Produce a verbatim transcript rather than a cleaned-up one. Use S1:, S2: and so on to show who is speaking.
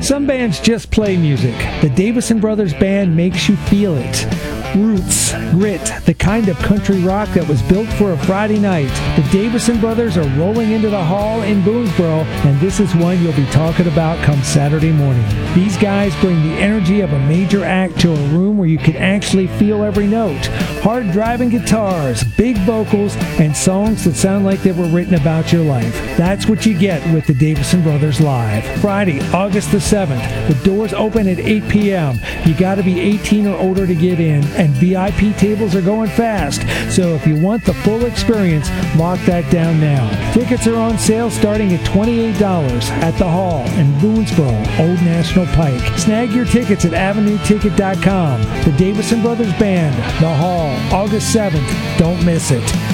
S1: Some bands just play music. The Davison Brothers Band makes you feel it. Roots, grit, the kind of country rock that was built for a Friday night. The Davison Brothers are rolling into the hall in Boonesboro, and this is one you'll be talking about come Saturday morning. These guys bring the energy of a major act to a room where you can actually feel every note. Hard driving guitars, big vocals, and songs that sound like they were written about your life. That's what you get with the Davison Brothers Live. Friday, August the seventh. The doors open at eight p.m. You got to be eighteen or older to get in, and V I P tables are going fast. So if you want the full experience, lock that down now. Tickets are on sale starting at twenty-eight dollars at the Hall in Boonesboro, Old National Pike. Snag your tickets at avenue ticket dot com. The Davison Brothers Band, the Hall, August seventh. Don't miss it.